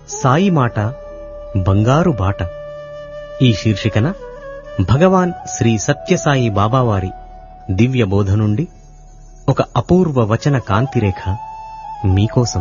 సాయి మాట బంగారు బాట ఈ శీర్షికన భగవాన్ శ్రీ సత్యసాయి బాబావారి దివ్య బోధ నుండి ఒక అపూర్వ వచన కాంతిరేఖ మీకోసం.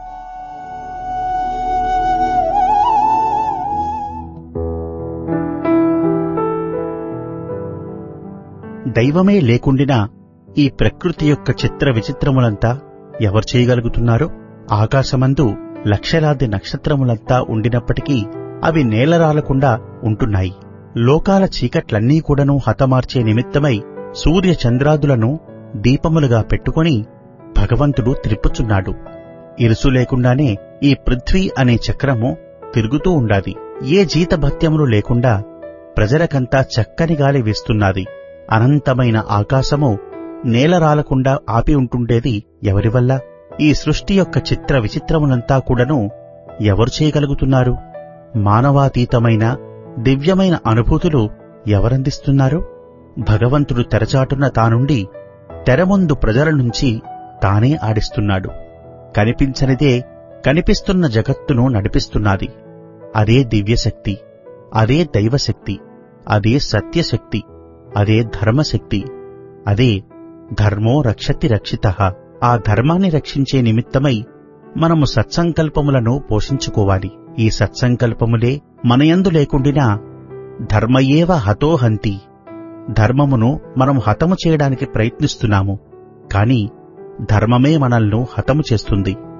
దైవమే లేకుండినా ఈ ప్రకృతి యొక్క చిత్ర విచిత్రములంతా ఎవరు చేయగలుగుతున్నారో? ఆకాశమందు లక్షలాది నక్షత్రములంతా ఉండినప్పటికీ అవి నేలరాలకుండా ఉంటున్నాయి. లోకాల చీకట్లన్నీ కూడాను హతమార్చే నిమిత్తమై సూర్య చంద్రాదులను దీపములుగా పెట్టుకొని భగవంతుడు త్రిప్పుచున్నాడు. ఇరుసు లేకుండానే ఈ పృథ్వీ అనే చక్రము తిరుగుతూ ఉండాది. ఏ జీతభత్యములు లేకుండా ప్రజలకంతా చక్కని గాలి వీస్తున్నది. అనంతమైన ఆకాశము నేలరాలకుండా ఆపి ఉంటుండేది ఎవరివల్ల? ఈ సృష్టి యొక్క చిత్ర విచిత్రములంతా కూడాను ఎవరు చేయగలుగుతున్నారు? మానవాతీతమైన దివ్యమైన అనుభూతులు ఎవరందిస్తున్నారు? భగవంతుడు తెరచాటున తానుండి తెరముందు ప్రజల నుంచి తానే ఆడిస్తున్నాడు. కనిపించనిదే కనిపిస్తున్న జగత్తును నడిపిస్తున్నది. అదే దివ్యశక్తి, అదే దైవశక్తి, అదే సత్యశక్తి, అదే ధర్మశక్తి, అదే ధర్మో రక్షతి రక్షితః. ఆ ధర్మాన్ని రక్షించే నిమిత్తమై మనము సత్సంకల్పములను పోషించుకోవాలి. ఈ సత్సంకల్పములే మనయందు లేకుండినా ధర్మయేవ హతోహంతి. ధర్మమును మనం హతము చేయడానికి ప్రయత్నిస్తున్నాము, కాని ధర్మమే మనల్ని హతము చేస్తుంది.